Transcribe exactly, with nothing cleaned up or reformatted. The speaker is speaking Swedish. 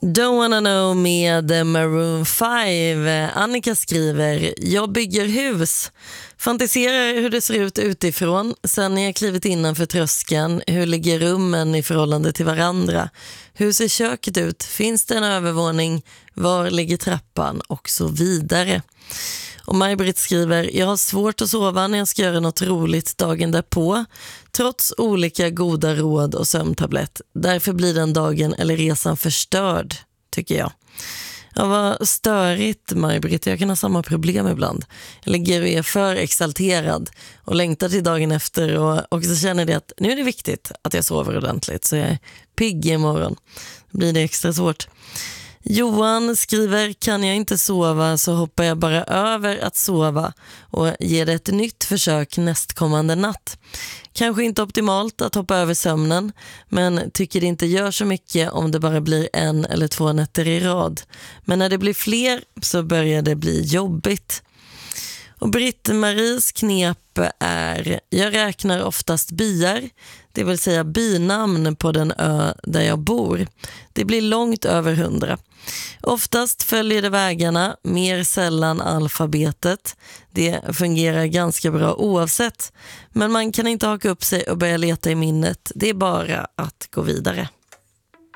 Don't wanna know med Maroon five. Annika skriver: jag bygger hus. Fantiserar hur det ser ut utifrån. Sen när jag klivit innanför tröskeln, hur ligger rummen i förhållande till varandra? Hur ser köket ut? Finns det en övervåning? Var ligger trappan? Och så vidare. Och Maj-Britt skriver: jag har svårt att sova när jag ska göra något roligt dagen därpå, trots olika goda råd och sömntablett. Därför blir den dagen eller resan förstörd, tycker jag. Ja, vad störigt, Maj-Britt. Jag kan ha samma problem ibland. Jag ligger och är för exalterad och längtar till dagen efter, och också känner det att nu är det viktigt att jag sover ordentligt, så jag är pigg imorgon. Då blir det extra svårt. Johan skriver: kan jag inte sova så hoppar jag bara över att sova och ger det ett nytt försök nästkommande natt. Kanske inte optimalt att hoppa över sömnen, men tycker det inte gör så mycket om det bara blir en eller två nätter i rad. Men när det blir fler så börjar det bli jobbigt. Och Britt-Maries knep är: jag räknar oftast byar, det vill säga bynamn på den ö där jag bor. Det blir långt över hundra. Oftast följer det vägarna, mer sällan alfabetet. Det fungerar ganska bra oavsett. Men man kan inte haka upp sig och börja leta i minnet. Det är bara att gå vidare.